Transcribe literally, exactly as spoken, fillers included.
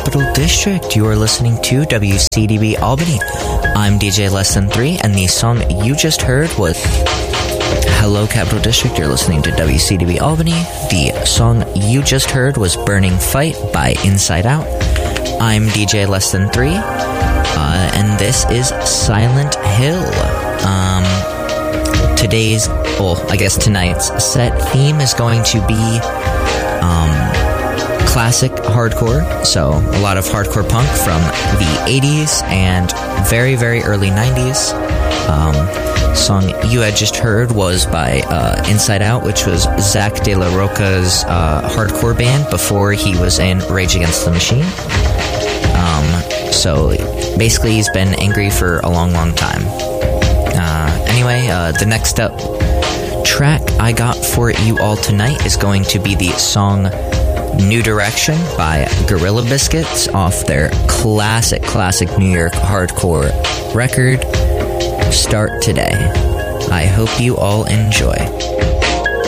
Capital District. You are listening to W C D B Albany. I'm D J Less Than Three, and the song you just heard was Hello Capital District. You're listening to W C D B Albany. The song you just heard was Burning Fight by Inside Out. I'm D J Less Than Three, uh, and this is Silent Hill. Um, today's, well, I guess tonight's set theme is going to be um, classic hardcore. So a lot of hardcore punk from the eighties and very, very early nineties. Um, song you had just heard was by uh, Inside Out, which was Zach De La Roca's uh, hardcore band before he was in Rage Against the Machine. Um, so basically he's been angry for a long, long time. Uh, anyway, uh, the next up track I got for you all tonight is going to be the song New Direction by Gorilla Biscuits off their classic, classic New York hardcore record, Start Today. I hope you all enjoy.